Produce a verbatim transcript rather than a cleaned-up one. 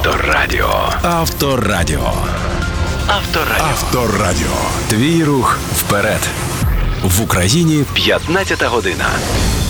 Авторадіо. Авторадіо. Авторадіо. Авторадіо. Твій рух вперед. В Україні п'ятнадцята година.